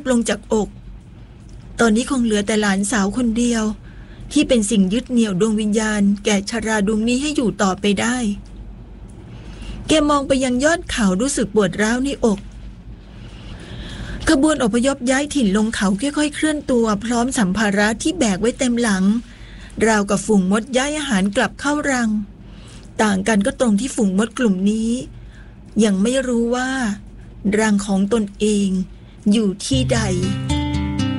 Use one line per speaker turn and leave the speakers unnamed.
ลงจากอกตอนนี้คงเหลือแต่หลานสาวคนเดียวที่เป็นสิ่งยึดเหนี่ยวดวงวิญญาณแก่ชราดวงนี้ให้อยู่ต่อไปได้แกมองไปยังยอดเขารู้สึกปวดร้าวในอกขบวนอพยพย้ายถิ่นลงเขาค่อยๆเคลื่อนตัวพร้อมสัมภาระที่แบกไว้เต็มหลังราวกับฝูงมดย้ายอาหารกลับเข้ารังต่างกันก็ตรงที่ฝูงมดกลุ่มนี้ยังไม่รู้ว่ารังของตนเองอยู่ที่ใด